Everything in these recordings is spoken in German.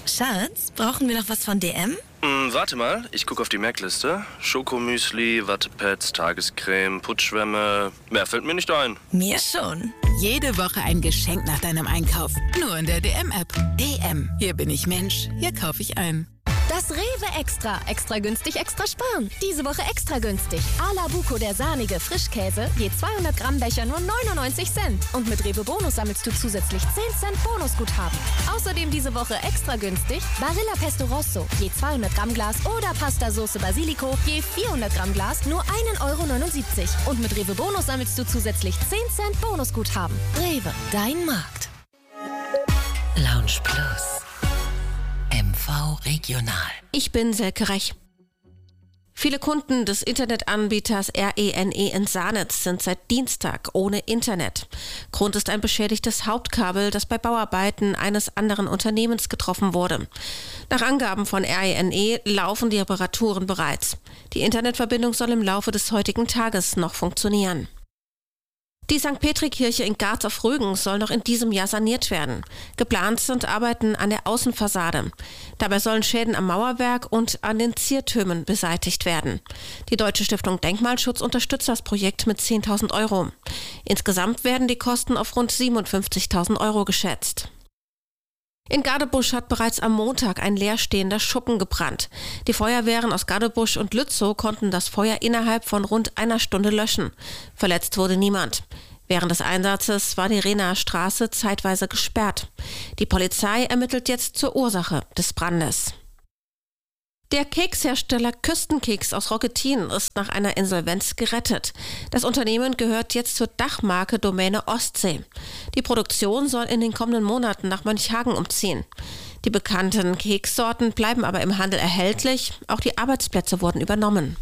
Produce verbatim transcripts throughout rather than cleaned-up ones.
Schatz, brauchen wir noch was von D M? Hm, warte mal, ich gucke auf die Merkliste. Schokomüsli, Wattepads, Tagescreme, Putzschwämme. Mehr fällt mir nicht ein. Mir schon. Jede Woche ein Geschenk nach deinem Einkauf. Nur in der D M-App. D M. Hier bin ich Mensch. Hier kaufe ich ein. Das Rewe Extra. Extra günstig, extra sparen. Diese Woche extra günstig. A la Buco, der sahnige Frischkäse. Je zweihundert Gramm Becher nur neunundneunzig Cent. Und mit Rewe Bonus sammelst du zusätzlich zehn Cent Bonusguthaben. Außerdem diese Woche extra günstig. Barilla Pesto Rosso. Je zweihundert Gramm Glas oder Pasta Sauce Basilico. Je vierhundert Gramm Glas nur ein Euro neunundsiebzig. Und mit Rewe Bonus sammelst du zusätzlich zehn Cent Bonusguthaben. Rewe, dein Markt. Lounge Plus. M V Regional. Ich bin Selke Rech. Viele Kunden des Internetanbieters R E N E in Sanitz sind seit Dienstag ohne Internet. Grund ist ein beschädigtes Hauptkabel, das bei Bauarbeiten eines anderen Unternehmens getroffen wurde. Nach Angaben von R E N E laufen die Reparaturen bereits. Die Internetverbindung soll im Laufe des heutigen Tages noch funktionieren. Die Sankt Petri-Kirche in Garz auf Rügen soll noch in diesem Jahr saniert werden. Geplant sind Arbeiten an der Außenfassade. Dabei sollen Schäden am Mauerwerk und an den Ziertürmen beseitigt werden. Die Deutsche Stiftung Denkmalschutz unterstützt das Projekt mit zehntausend Euro. Insgesamt werden die Kosten auf rund siebenundfünfzigtausend Euro geschätzt. In Gadebusch hat bereits am Montag ein leerstehender Schuppen gebrannt. Die Feuerwehren aus Gadebusch und Lützow konnten das Feuer innerhalb von rund einer Stunde löschen. Verletzt wurde niemand. Während des Einsatzes war die Rehnaer Straße zeitweise gesperrt. Die Polizei ermittelt jetzt zur Ursache des Brandes. Der Kekshersteller Küstenkeks aus Roquetin ist nach einer Insolvenz gerettet. Das Unternehmen gehört jetzt zur Dachmarke Domäne Ostsee. Die Produktion soll in den kommenden Monaten nach Mönchhagen umziehen. Die bekannten Kekssorten bleiben aber im Handel erhältlich. Auch die Arbeitsplätze wurden übernommen.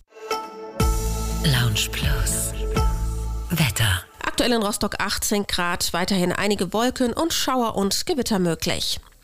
Lounge Plus. Wetter. Aktuell in Rostock achtzehn Grad, weiterhin einige Wolken und Schauer und Gewitter möglich.